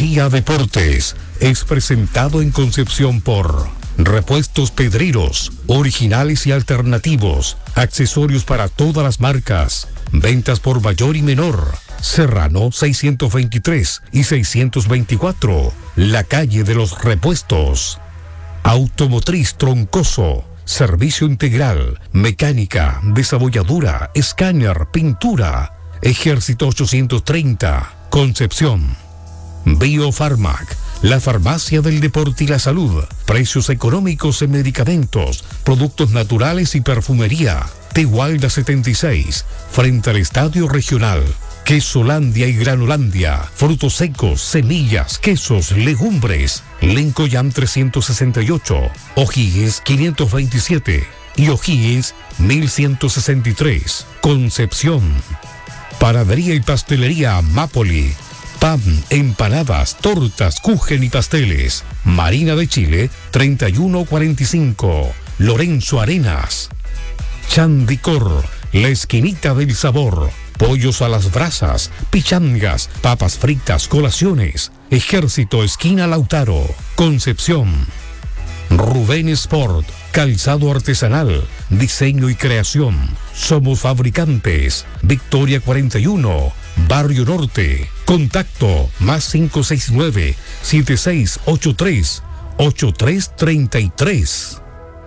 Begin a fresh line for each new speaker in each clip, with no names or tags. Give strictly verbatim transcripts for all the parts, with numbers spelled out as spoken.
Día Deportes es presentado en Concepción por Repuestos Pedreros, originales y alternativos, accesorios para todas las marcas, ventas por mayor y menor. Serrano seiscientos veintitrés y seiscientos veinticuatro, la calle de los repuestos. Automotriz Troncoso, servicio integral, mecánica, desabolladura, escáner, pintura. Ejército ochocientos treinta, Concepción. Biofarmac, la farmacia del deporte y la salud. Precios económicos en medicamentos, productos naturales y perfumería. Tehualda setenta y seis, frente al Estadio Regional. Quesolandia y Granolandia, frutos secos, semillas, quesos, legumbres. Lencoyam trescientos sesenta y ocho, O'Higgins quinientos veintisiete y O'Higgins mil ciento sesenta y tres, Concepción. Panadería y pastelería Mapoli. Pan, empanadas, tortas, kuchen y pasteles. Marina de Chile, treinta y uno cuarenta y cinco. Lorenzo Arenas. Chandicor, la esquinita del sabor. Pollos a las brasas, pichangas, papas fritas, colaciones. Ejército, esquina Lautaro, Concepción. Rubén Sport, calzado artesanal, diseño y creación. Somos fabricantes. Victoria cuarenta y uno, Barrio Norte. Contacto más cinco seis nueve, siete seis ocho tres, ocho tres tres tres.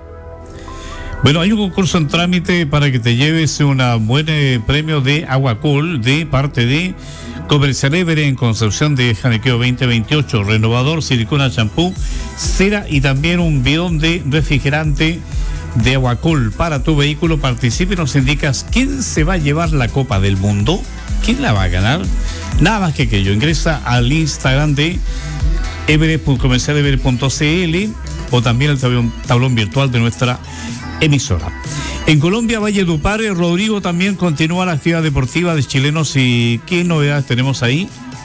Bueno, hay un concurso en trámite para que te lleves un buen eh, premio de Aguacol de parte de Comercial Évere en Concepción de Janequeo veinte veintiocho, renovador, silicona, champú, cera y también un bidón de refrigerante de Aguacol para tu vehículo. Participe y nos indicas quién se va a llevar la Copa del Mundo, quién la va a ganar. Nada más que aquello, ingresa al Instagram de evere punto comercial evere punto c l o también el tablón, tablón virtual de nuestra emisora. En Colombia, Valledupar, Rodrigo, también continúa la actividad deportiva de chilenos. ¿Y qué novedades tenemos ahí?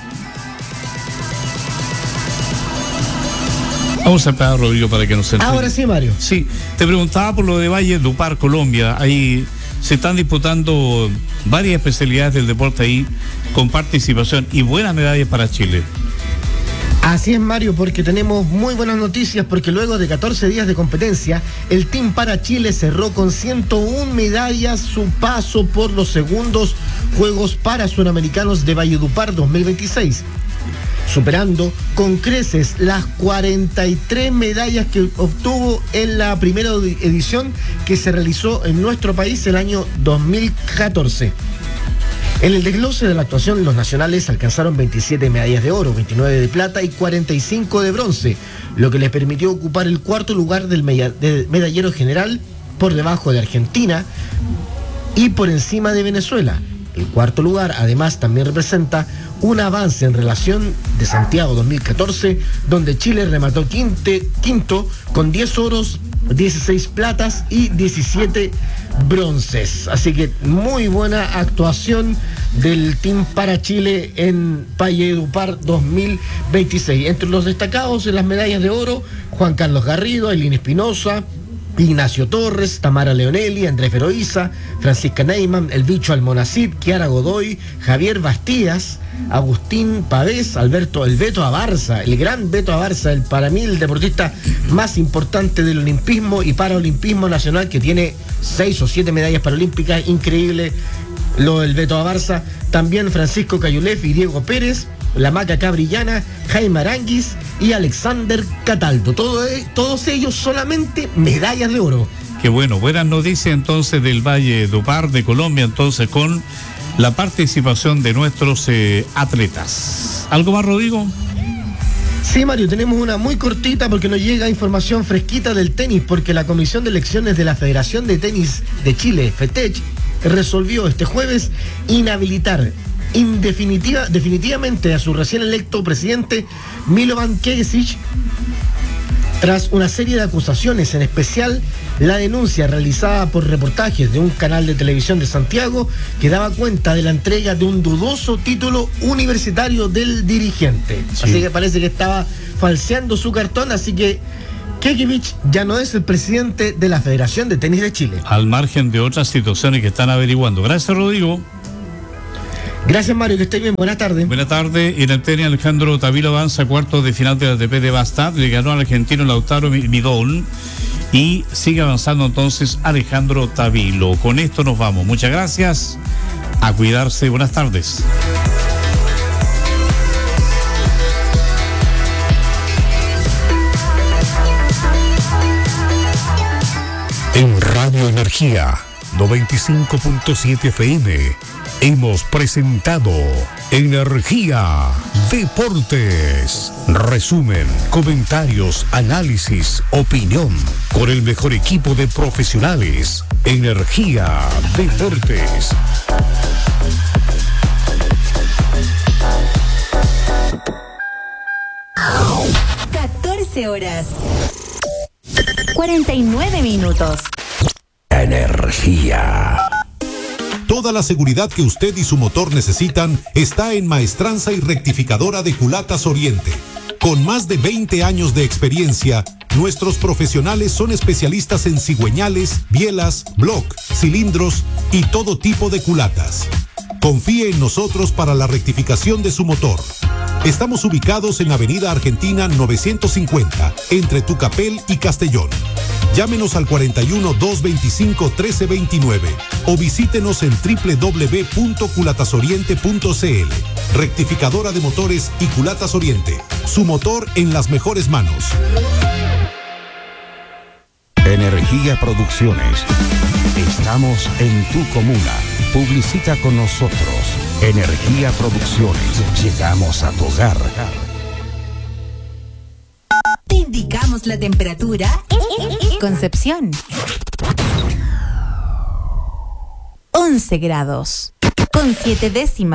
Vamos a empezar, Rodrigo, para que nos entienda.
Ahora sí, Mario.
Sí, te preguntaba por lo de Valledupar, Colombia. Ahí se están disputando varias especialidades del deporte ahí con participación y buenas medallas para Chile.
Así es, Mario, porque tenemos muy buenas noticias, porque luego de catorce días de competencia, el Team para Chile cerró con ciento una medallas su paso por los segundos Juegos Parasunamericanos de Valledupar dos mil veintiséis, superando con creces las cuarenta y tres medallas que obtuvo en la primera edición que se realizó en nuestro país el año dos mil catorce. En el desglose de la actuación, los nacionales alcanzaron veintisiete medallas de oro, veintinueve de plata y cuarenta y cinco de bronce, lo que les permitió ocupar el cuarto lugar del medallero general, por debajo de Argentina y por encima de Venezuela. El cuarto lugar, además, también representa un avance en relación de Santiago dos mil catorce, donde Chile remató quinte, quinto con diez oros, dieciséis platas y diecisiete bronces. Así que muy buena actuación del Team para Chile en Valledupar dos mil veintiséis. Entre los destacados en las medallas de oro, Juan Carlos Garrido, Ailín Espinosa, Ignacio Torres, Tamara Leonelli, Andrés Feroiza, Francisca Neyman, El Bicho Almonacid, Kiara Godoy, Javier Bastías, Agustín Pavés, Alberto El Beto Abarza, el gran Beto Abarza, el, para mí el deportista más importante del olimpismo y paraolimpismo nacional, que tiene seis o siete medallas paralímpicas, increíble lo del Beto Abarza. También Francisco Cayulef y Diego Pérez, la Maca Cabrillana, Jaime Aranguis y Alexander Cataldo. Todo, todos ellos solamente medallas de oro.
Qué bueno, buenas noticias entonces del Valledupar de Colombia, entonces con la participación de nuestros eh, atletas. ¿Algo más, Rodrigo?
Sí, Mario, tenemos una muy cortita porque nos llega información fresquita del tenis, porque la Comisión de Elecciones de la Federación de Tenis de Chile, FETECH, resolvió este jueves inhabilitar indefinitiva, definitivamente a su recién electo presidente Milovan Kesic, tras una serie de acusaciones, en especial la denuncia realizada por reportajes de un canal de televisión de Santiago que daba cuenta de la entrega de un dudoso título universitario del dirigente. Sí. Así que parece que estaba falseando su cartón, así que Kekevich ya no es el presidente de la Federación de Tenis de Chile.
Al margen de otras situaciones que están averiguando. Gracias, Rodrigo.
Gracias, Mario, que esté bien. Buenas tardes.
Buenas tardes. En el tenis, Alejandro Tavilo avanza a cuartos de final de la A T P de Bastad. Le ganó al argentino Lautaro Midón. Y sigue avanzando entonces Alejandro Tavilo. Con esto nos vamos. Muchas gracias. A cuidarse. Buenas tardes.
En Radio Energía noventa y cinco punto siete F M hemos presentado Energía Deportes. Resumen, comentarios, análisis, opinión con el mejor equipo de profesionales. Energía Deportes.
catorce horas cuarenta y nueve minutos.
Energía.
Toda la seguridad que usted y su motor necesitan está en Maestranza y Rectificadora de Culatas Oriente. Con más de veinte años de experiencia, nuestros profesionales son especialistas en cigüeñales, bielas, block, cilindros y todo tipo de culatas. Confíe en nosotros para la rectificación de su motor. Estamos ubicados en Avenida Argentina novecientos cincuenta, entre Tucapel y Castellón. Llámenos al cuarenta y uno, doscientos veinticinco, trece veintinueve o visítenos en doble u doble u doble u punto culatas oriente punto c l. Rectificadora de motores y Culatas Oriente. Su motor en las mejores manos.
Energía Producciones. Estamos en tu comuna. Publicita con nosotros. Energía Producciones. Llegamos a tu hogar.
Te indicamos la temperatura. Concepción. once grados. Con siete décimas.